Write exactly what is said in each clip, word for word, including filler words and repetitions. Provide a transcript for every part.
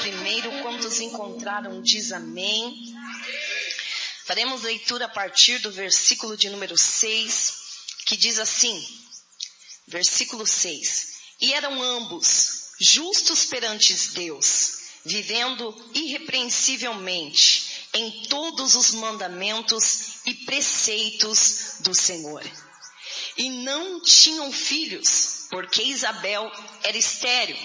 primeiro. Quantos encontraram, diz amém. Faremos leitura a partir do versículo de número seis, que diz assim, versículo seis. E eram ambos justos perante Deus, vivendo irrepreensivelmente em todos os mandamentos e preceitos do Senhor. E não tinham filhos, porque Isabel era estéril,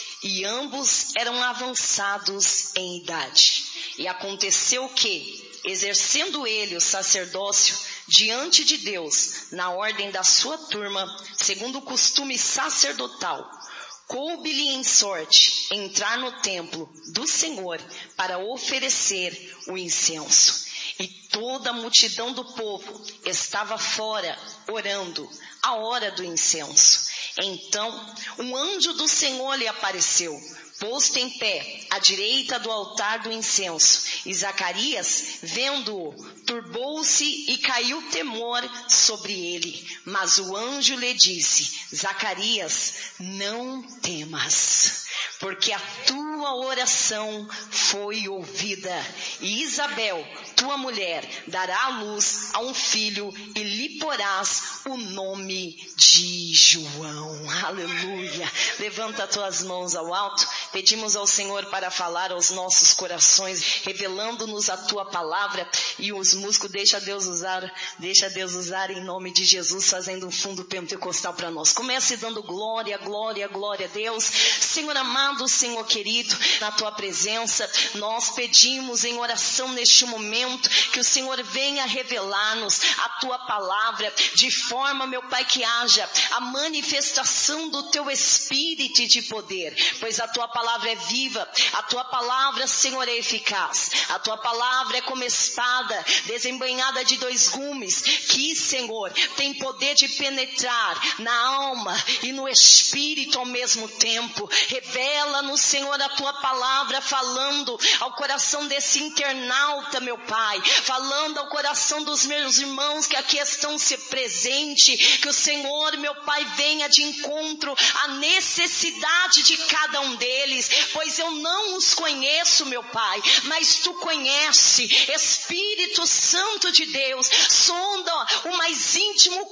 e ambos eram avançados em idade. E aconteceu que, exercendo ele o sacerdócio diante de Deus, na ordem da sua turma, segundo o costume sacerdotal, coube-lhe em sorte entrar no templo do Senhor para oferecer o incenso. E toda a multidão do povo estava fora, orando, a hora do incenso. Então, um anjo do Senhor lhe apareceu, posto em pé, à direita do altar do incenso. E Zacarias, vendo-o, turbou-se e caiu temor sobre ele. Mas o anjo lhe disse, Zacarias, não temas, porque a tua oração foi ouvida. E Isabel, tua mulher, dará à luz a um filho e lhe porás o nome de João. Aleluia. Levanta as tuas mãos ao alto. Pedimos ao Senhor para falar aos nossos corações, revelando-nos a tua palavra. E os músicos, deixa Deus usar, deixa Deus usar em nome de Jesus, fazendo um fundo pentecostal para nós. Comece dando glória, glória, glória a Deus. Senhor amado, Senhor querido, na tua presença, nós pedimos em oração neste momento, que o Senhor venha revelar-nos a tua palavra, de forma, meu Pai, que haja a manifestação do teu Espírito de poder, pois a tua palavra é viva, a tua palavra, Senhor, é eficaz, a tua palavra é como espada, desembainhada de dois gumes, que, Senhor, tem poder de penetrar na alma e no Espírito ao mesmo tempo. Revela-nos, Senhor, a tua palavra, falando ao coração desse internauta, meu Pai, falando ao coração dos meus irmãos que aqui estão se presente, que o Senhor, meu Pai, venha de encontro à necessidade de cada um deles, pois eu não os conheço, meu Pai, mas tu conhece. Espírito Santo de Deus, sonda o mais íntimo